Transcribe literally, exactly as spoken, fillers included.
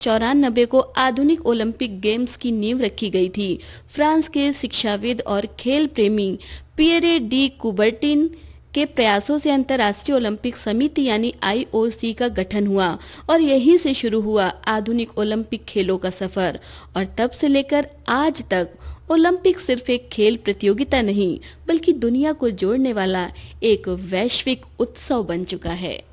चौरानबे को आधुनिक ओलंपिक गेम्स की नींव रखी गई थी। फ्रांस के शिक्षाविद और खेल प्रेमी पियरे डी कुबर्टिन के प्रयासों से अंतर्राष्ट्रीय ओलंपिक समिति यानी आई ओ सी का गठन हुआ और यहीं से शुरू हुआ आधुनिक ओलंपिक खेलों का सफर। और तब से लेकर आज तक ओलंपिक सिर्फ एक खेल प्रतियोगिता नहीं, बल्कि दुनिया को जोड़ने वाला एक वैश्विक उत्सव बन चुका है।